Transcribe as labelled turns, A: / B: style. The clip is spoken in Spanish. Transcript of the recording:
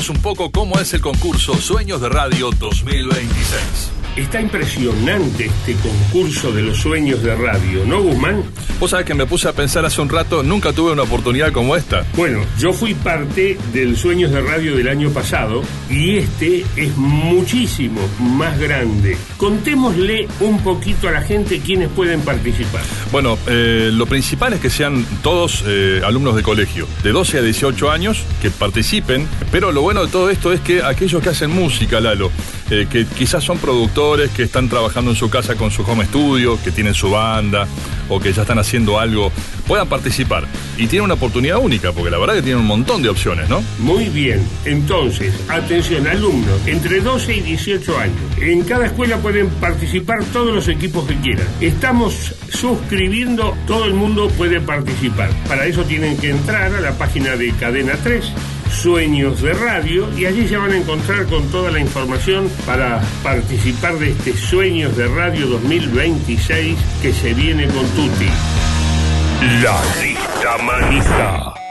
A: contemos un poco cómo es el concurso Sueños de Radio 2026.
B: Está impresionante este concurso de los sueños de radio, ¿no, Guzmán?
A: Vos sabés que me puse a pensar hace un rato, nunca tuve una oportunidad como esta.
B: Bueno, yo fui parte del Sueños de Radio del año pasado y este es muchísimo más grande. Contémosle un poquito a la gente quiénes pueden participar.
A: Bueno, lo principal es que sean todos alumnos de colegio, de 12 a 18 años, que participen, pero lo bueno de todo esto es que aquellos que hacen música, Lalo, que quizás son productores, que están trabajando en su casa con su home studio, que tienen su banda o que ya están haciendo algo, puedan participar. Y tienen una oportunidad única, porque la verdad que tienen un montón de opciones, ¿no?
B: Muy bien. Entonces, atención, alumnos entre 12 y 18 años. En cada escuela pueden participar todos los equipos que quieran. Estamos suscribiendo, todo el mundo puede participar. Para eso tienen que entrar a la página de Cadena 3, Sueños de Radio, y allí se van a encontrar con toda la información para participar de este Sueños de Radio 2026 que se viene con tutti.
C: La lista manija.